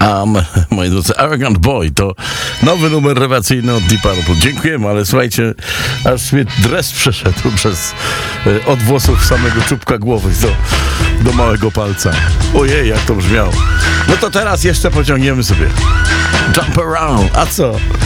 Moi drodzy, Arrogant Boy to nowy numer rewelacyjny od Deep Purple. Dziękujemy, ale słuchajcie, aż mnie dres przeszedł od włosów samego czubka głowy do małego palca. Ojej, jak to brzmiało. No to teraz jeszcze pociągniemy sobie Jump Around. A co?